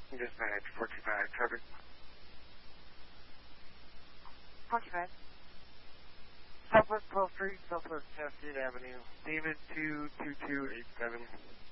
Dispatch 425 traffic. 45. Southwest 12th Street, Southwest Cascade Avenue. David 22287.